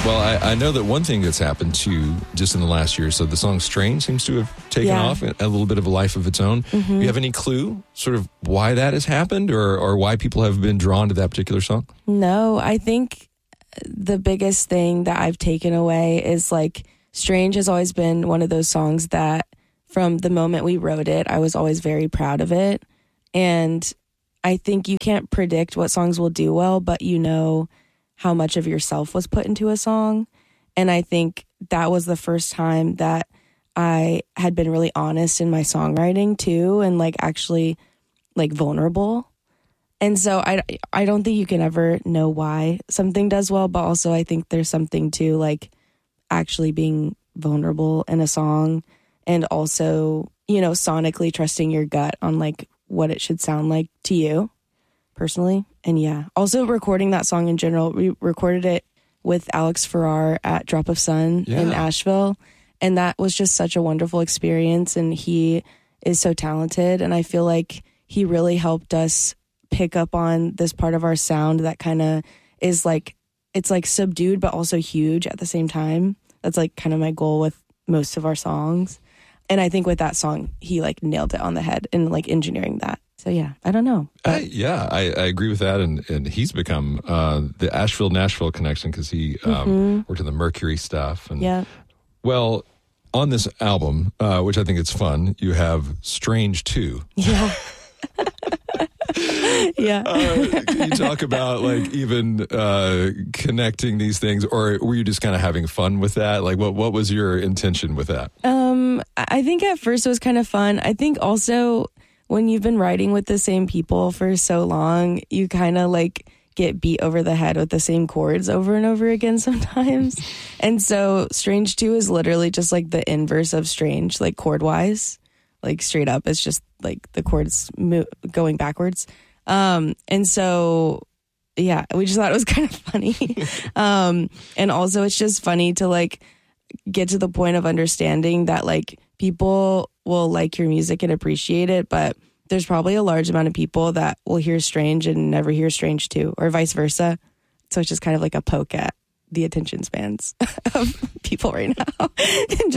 Well, I know that one thing that's happened too, just in the last year or so, the song Strange seems to have taken off a little bit of a life of its own. Do you have any clue sort of why that has happened or why people have been drawn to that particular song? No, I think the biggest thing that I've taken away is like Strange has always been one of those songs that from the moment we wrote it, I was always very proud of it. And I think you can't predict what songs will do well, but you know how much of yourself was put into a song. And I think that was the first time that I had been really honest in my songwriting too, and like actually like vulnerable. And so I don't think you can ever know why something does well, but also I think there's something to like actually being vulnerable in a song and also, you know, sonically trusting your gut on like what it should sound like to you personally. And yeah, also recording that song in general, we recorded it with Alex Farrar at Drop of Sun in Asheville. And that was just such a wonderful experience. And he is so talented. And I feel like he really helped us pick up on this part of our sound that kind of is like, it's like subdued, but also huge at the same time. That's like kind of my goal with most of our songs. And I think with that song, he like nailed it on the head in like engineering that. So yeah, I don't know. I agree with that. And he's become the Asheville-Nashville connection because he worked on the Mercury stuff. And well, on this album, which I think it's fun, you have Strange 2. Yeah. Can you talk about like even connecting these things, or were you just kind of having fun with that? Like what was your intention with that? I think at first it was kind of fun. I think also when you've been writing with the same people for so long, you kind of like get beat over the head with the same chords over and over again sometimes. And so Strange 2 is literally just like the inverse of Strange, like chord wise, like straight up. It's just like the chords going backwards. And so, yeah, we just thought it was kind of funny. And also it's just funny to like get to the point of understanding that like people will like your music and appreciate it, but there's probably a large amount of people that will hear Strange and never hear Strange 2 or vice versa. So it's just kind of like a poke at the attention spans of people right now.